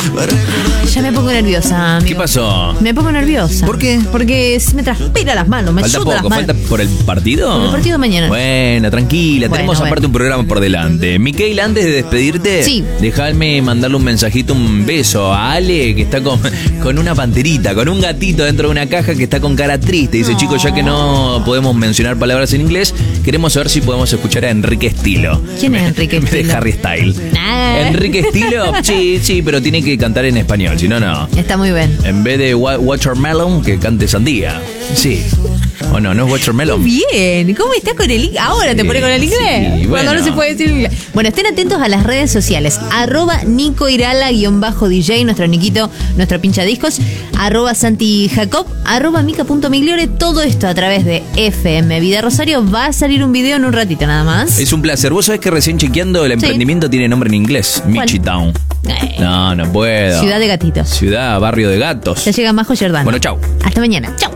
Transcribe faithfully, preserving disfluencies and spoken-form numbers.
Ya me pongo nerviosa, amigo. ¿Qué pasó? Me pongo nerviosa. ¿Por qué? Porque se me transpira las manos, me Falta sudan las poco, manos. falta por el partido. Por el partido de mañana. Bueno, tranquila, Bueno, tenemos bueno. aparte un programa por delante. Miquel, antes de despedirte, Sí. dejadme mandarle un mensajito, un beso a Ale, que está con, con una panterita, con un gatito dentro de una caja que está con cara triste. Dice, No. chicos, ya que no podemos mencionar palabras en inglés, queremos saber si podemos escuchar a Enrique Estilo. ¿Quién es Enrique En vez de Estilo? Harry Style. Ah. Enrique Estilo, sí, sí, pero tiene que cantar en español, si no, no. Está muy bien. En vez de wa- Watermelon, que cante Sandía. Sí. O no, no es Watermelon. Bien, ¿cómo estás con el inglés? Ahora te Sí, pone con el inglés. sí, Cuando bueno. no se puede decir inglés. Bueno, estén atentos a las redes sociales. Arroba Nico Irala, guión bajo D J, nuestro Niquito, nuestro pincha discos. Arroba Santi Jacob, arroba Mica.migliore. Todo esto a través de F M Vida Rosario. Va a salir un video en un ratito nada más. Es un placer. Vos sabés que recién chequeando el emprendimiento tiene nombre en inglés. Michitown. Eh. No, no puedo. Ciudad de gatitos. Ciudad, barrio de gatos. Ya llega Majo Giordano. Bueno, chau. Hasta mañana. Chau.